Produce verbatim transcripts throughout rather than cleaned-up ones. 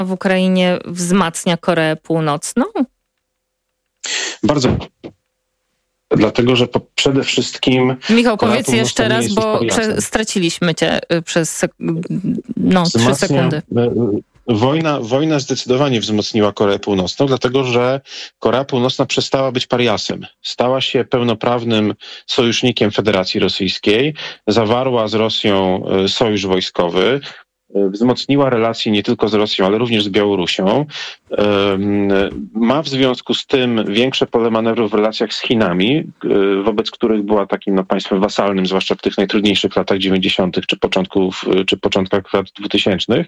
w Ukrainie wzmacnia Koreę Północną? Bardzo. Dlatego, że po, przede wszystkim... Michał, powiedz jeszcze raz, bo prze, straciliśmy cię przez no, trzy sekundy. Wojna, wojna zdecydowanie wzmocniła Koreę Północną, dlatego że Korea Północna przestała być pariasem. Stała się pełnoprawnym sojusznikiem Federacji Rosyjskiej, zawarła z Rosją sojusz wojskowy, wzmocniła relacje nie tylko z Rosją, ale również z Białorusią. Ma w związku z tym większe pole manewru w relacjach z Chinami, wobec których była takim no, państwem wasalnym, zwłaszcza w tych najtrudniejszych latach dziewięćdziesiątych czy początków, czy początkach lat dwutysięcznych.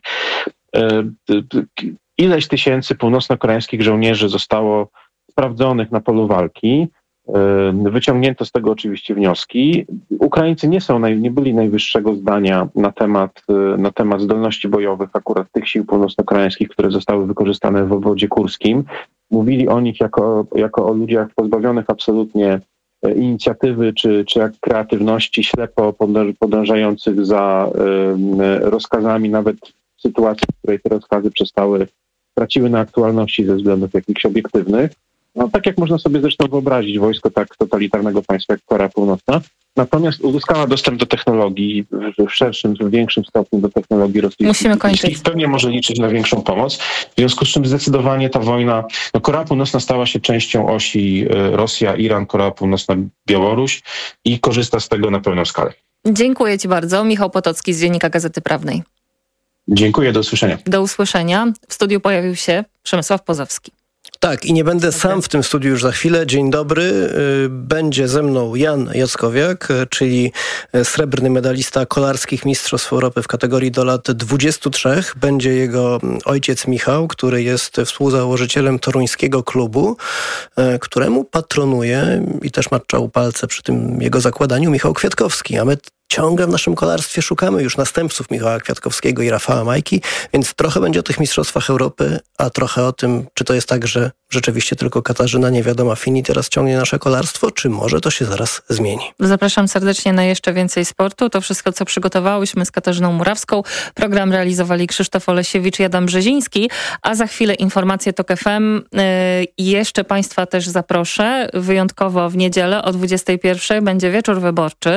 Ileś tysięcy północno-koreańskich żołnierzy zostało sprawdzonych na polu walki. Wyciągnięto z tego oczywiście wnioski. Ukraińcy nie są, nie byli najwyższego zdania na temat, na temat zdolności bojowych akurat tych sił północno-koreańskich, które zostały wykorzystane w obwodzie kurskim. Mówili o nich jako, jako o ludziach pozbawionych absolutnie inicjatywy czy, czy jak kreatywności, ślepo podążających za rozkazami, nawet w sytuacji, w której te rozkazy przestały, straciły na aktualności ze względów jakichś obiektywnych. No, tak jak można sobie zresztą wyobrazić wojsko tak totalitarnego państwa jak Korea Północna, natomiast uzyskała dostęp do technologii w szerszym, w większym stopniu do technologii rosyjskiej. Musimy kończyć. Pewnie może liczyć na większą pomoc. W związku z czym zdecydowanie ta wojna, no Korea Północna stała się częścią osi Rosja, Iran, Korea Północna, Białoruś i korzysta z tego na pełną skalę. Dziękuję Ci bardzo. Michał Potocki z Dziennika Gazety Prawnej. Dziękuję, do usłyszenia. Do usłyszenia. W studiu pojawił się Przemysław Pozowski. Tak, i nie będę sam w tym studiu już za chwilę. Dzień dobry. Będzie ze mną Jan Jackowiak, czyli srebrny medalista kolarskich Mistrzostw Europy w kategorii do lat dwudziestu trzech. Będzie jego ojciec Michał, który jest współzałożycielem toruńskiego klubu, któremu patronuje i też maczał palce przy tym jego zakładaniu Michał Kwiatkowski. A my ciągle w naszym kolarstwie szukamy już następców Michała Kwiatkowskiego i Rafała Majki, więc trochę będzie o tych Mistrzostwach Europy, a trochę o tym, czy to jest tak, że rzeczywiście tylko Katarzyna Niewiadoma Fini teraz ciągnie nasze kolarstwo, czy może to się zaraz zmieni. Zapraszam serdecznie na jeszcze więcej sportu. To wszystko, co przygotowałyśmy z Katarzyną Murawską. Program realizowali Krzysztof Olesiewicz i Adam Brzeziński, a za chwilę informacje TOK F M. I jeszcze Państwa też zaproszę. Wyjątkowo w niedzielę o dwudziestej pierwszej będzie wieczór wyborczy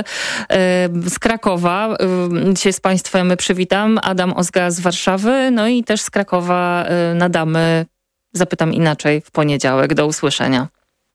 z Krakowa. Dzisiaj z Państwem przywitam Adam Ozga z Warszawy, no i też z Krakowa nadamy Zapytam Inaczej w poniedziałek. Do usłyszenia.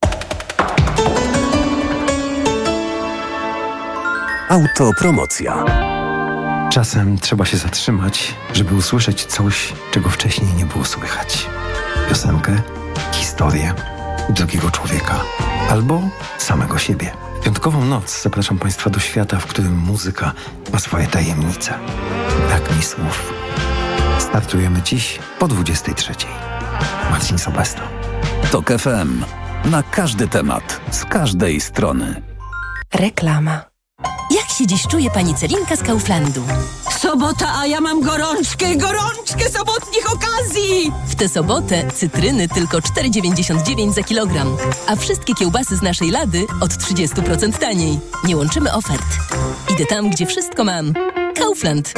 Autopromocja. Czasem trzeba się zatrzymać, żeby usłyszeć coś, czego wcześniej nie było słychać. Piosenkę, historię drugiego człowieka albo samego siebie. W piątkową noc zapraszam Państwa do świata, w którym muzyka ma swoje tajemnice. Brak mi słów. Startujemy dziś po dwudziestej trzeciej. Marcin Sobesta. TOK F M. Na każdy temat, z każdej strony. Reklama. Jak się dziś czuje pani Celinka z Kauflandu? Sobota, a ja mam gorączkę, gorączkę sobotnich okazji! W tę sobotę cytryny tylko cztery dziewięćdziesiąt dziewięć za kilogram, a wszystkie kiełbasy z naszej lady od trzydzieści procent taniej. Nie łączymy ofert. Idę tam, gdzie wszystko mam. Kaufland.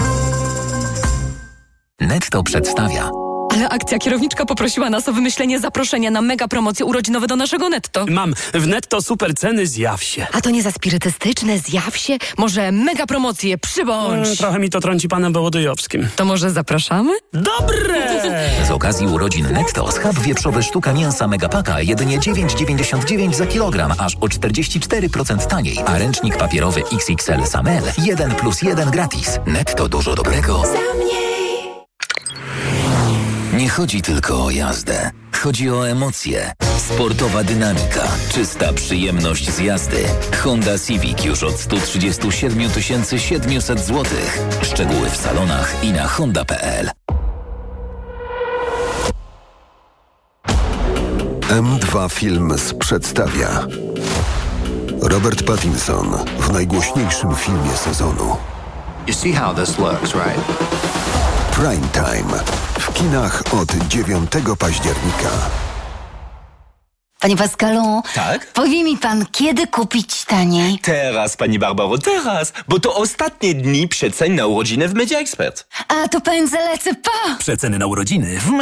Netto przedstawia. Ale akcja kierowniczka poprosiła nas o wymyślenie zaproszenia na mega promocje urodzinowe do naszego Netto. Mam w Netto super ceny, zjaw się. A to nie za spirytystyczne, zjaw się? Może mega promocje, przybądź. E, trochę mi to trąci panem Wołodyjowskim. To może zapraszamy? Dobre! Z okazji urodzin Netto schab wieprzowy sztuka mięsa Megapaka jedynie dziewięć dziewięćdziesiąt dziewięć za kilogram, aż o czterdzieści cztery procent taniej. A ręcznik papierowy X X L Samel jeden plus jeden gratis. Netto dużo dobrego. Nie chodzi tylko o jazdę. Chodzi o emocje. Sportowa dynamika. Czysta przyjemność z jazdy. Honda Civic już od sto trzydzieści siedem tysięcy siedemset złotych. Szczegóły w salonach i na honda kropka p l. M dwa Films przedstawia Robert Pattinson w najgłośniejszym filmie sezonu. You see how this looks, right? Prime Time w kinach od dziewiątego października. Panie Pascalu, tak? Powie mi pan, kiedy kupić taniej? Teraz, pani Barbaro, teraz, bo to ostatnie dni przecen na urodziny w Media Expert. A to pędzę lecę, pa! Przeceny na urodziny w